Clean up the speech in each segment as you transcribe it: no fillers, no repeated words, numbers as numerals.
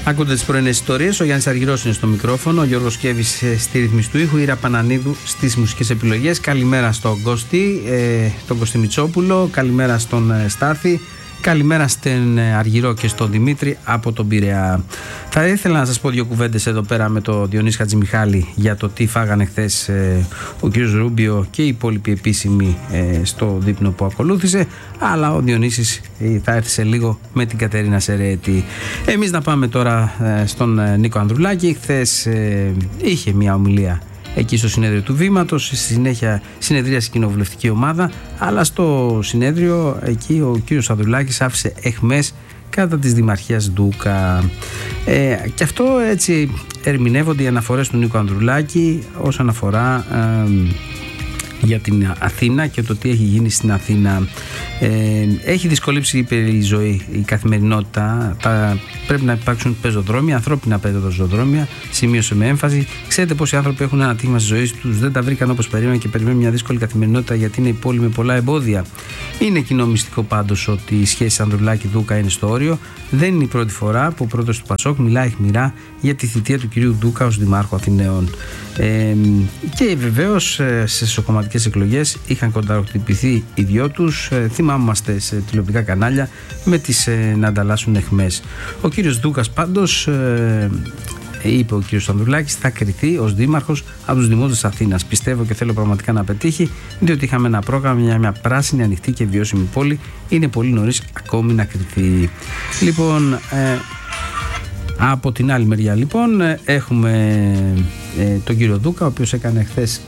Ακούτε τις πρωινές ιστορίες. Ο Γιάννης Αργυρός είναι στο μικρόφωνο, ο Γιώργος Κέβης στη ρύθμιση του ήχου, η Ήρα Πανανίδου στις μουσικές επιλογές. Καλημέρα στον Κωστή, τον Κωστή Μητσόπουλο. Καλημέρα στον Στάθη. Καλημέρα στον Αργυρό και στον Δημήτρη από τον Πειραιά. Θα ήθελα να σας πω δύο κουβέντες εδώ πέρα με τον Διονύση Χατζημιχάλη για το τι φάγανε χθες ο κ. Ρούμπιο και οι υπόλοιποι επίσημοι στο δείπνο που ακολούθησε. Αλλά ο Διονύσης θα έρθει σε λίγο με την Κατερίνα Σερέτη. Εμείς να πάμε τώρα στον Νίκο Ανδρουλάκη. Χθες είχε μια ομιλία εκεί στο συνέδριο του Βήματος, στη συνέχεια συνεδρίασε η κοινοβουλευτική ομάδα, αλλά στο συνέδριο εκεί ο κύριος Ανδρουλάκης άφησε εχμές κατά της δημαρχίας Ντούκα. Και αυτό έτσι ερμηνεύονται οι αναφορές του Νίκου Ανδρουλάκη όσον αφορά για την Αθήνα και το τι έχει γίνει στην Αθήνα. Έχει δυσκολέψει η ζωή, η καθημερινότητα. Πρέπει να υπάρξουν πεζοδρόμια, ανθρώπινα πεζοδρόμια, σημείωσε με έμφαση. Ξέρετε πόσοι άνθρωποι έχουν ένα ατύχημα στη ζωή τους, δεν τα βρήκαν όπως περίμεναν και περιμένουν μια δύσκολη καθημερινότητα γιατί είναι η πόλη με πολλά εμπόδια. Είναι κοινό μυστικό πάντως ότι η σχέση Ανδρουλάκη-Ντούκα είναι στο όριο. Δεν είναι η πρώτη φορά που ο πρόεδρος του Πασόκ μιλάει αιχμηρά για τη θητεία του κυρίου Ντούκα ως Δημάρχου Αθηναίων. Και βεβαίως σε σοκομματικές εκλογές είχαν κονταροχτυπηθεί οι δυο τους. Θυμάμαστε σε τηλεοπτικά κανάλια με τις να ανταλλάσσουν εχμές. Ο κύριος Ντούκας πάντως, είπε ο κύριος Ανδρουλάκης, θα κριθεί ως δήμαρχος από τους δημότες Αθήνας. Πιστεύω και θέλω πραγματικά να πετύχει, διότι είχαμε ένα πρόγραμμα για μια πράσινη, ανοιχτή και βιώσιμη πόλη. Είναι πολύ νωρίς ακόμη να κριθεί. Λοιπόν, από την άλλη μεριά λοιπόν έχουμε τον κύριο Ντούκα, ο οποίος έκανε χθες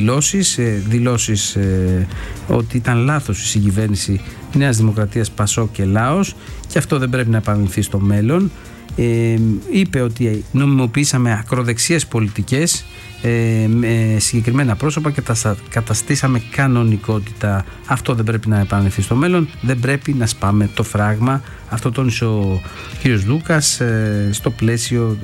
δηλώσεις ότι ήταν λάθος η συγκυβέρνηση Νέας Δημοκρατίας, Πασόκ και Λάος και αυτό δεν πρέπει να επαναληφθεί στο μέλλον. Είπε ότι νομιμοποιήσαμε ακροδεξιές πολιτικές με συγκεκριμένα πρόσωπα και τα καταστήσαμε κανονικότητα. Αυτό δεν πρέπει να επαναληφθεί στο μέλλον, δεν πρέπει να σπάμε το φράγμα. Αυτό τόνισε ο κύριος Ντούκας στο πλαίσιο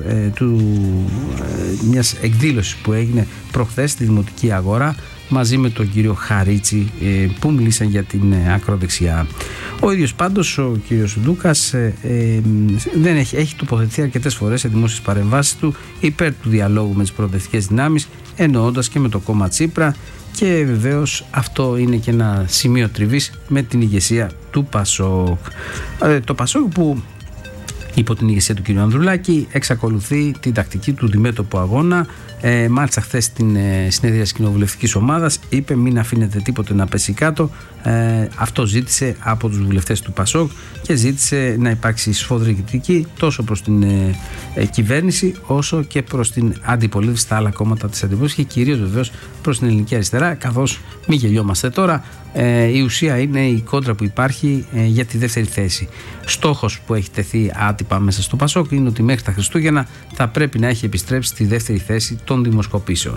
μιας εκδήλωσης που έγινε προχθές στη Δημοτική Αγορά μαζί με τον κύριο Χαρίτσι που μίλησαν για την ακροδεξιά. Ο ίδιος πάντως ο κύριος Ντούκας έχει τοποθετηθεί αρκετές φορές σε δημόσιες παρεμβάσεις του υπέρ του διαλόγου με τις προοδευτικές δυνάμεις, εννοώντας και με το κόμμα Τσίπρα, και βεβαίως αυτό είναι και ένα σημείο τριβής με την ηγεσία του Πασόκ. Το Πασόκ που υπό την ηγεσία του κ. Ανδρουλάκη εξακολουθεί την τακτική του διμέτωπου αγώνα. Μάλιστα χθες στην συνέδρια της κοινοβουλευτικής ομάδας είπε μην αφήνετε τίποτε να πέσει κάτω. Αυτό ζήτησε από τους βουλευτές του Πασόκ και ζήτησε να υπάρξει σφόδρη κριτική τόσο προς την κυβέρνηση όσο και προς την αντιπολίτευση, στα άλλα κόμματα της αντιπολίτευσης και κυρίως βεβαίως προς την ελληνική αριστερά, καθώς μην γελιόμαστε τώρα, η ουσία είναι η κόντρα που υπάρχει για τη δεύτερη θέση. Στόχος που έχει τεθεί άτυπα μέσα στο Πασόκ είναι ότι μέχρι τα Χριστούγεννα θα πρέπει να έχει επιστρέψει στη δεύτερη θέση των δημοσκοπήσεων.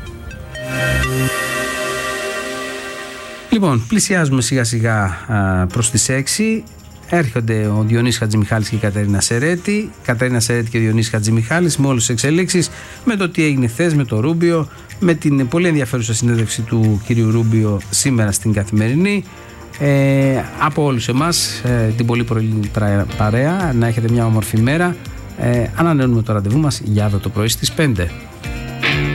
Λοιπόν, πλησιάζουμε σιγά σιγά προς τις 6. Έρχονται ο Διονύσης Χατζημιχάλης και η Κατερίνα Σερέτη. Κατερίνα Σερέτη και ο Διονύσης Χατζημιχάλης με όλες τις εξελίξεις, με το τι έγινε χθες, με το Ρούμπιο, με την πολύ ενδιαφέρουσα συνέντευξη του κυρίου Ρούμπιο σήμερα στην Καθημερινή. Από όλους εμάς, την πολύ πρωινή παρέα, να έχετε μια όμορφη μέρα. Ανανεώνουμε το ραντεβού μας για αύριο το πρωί στις 5.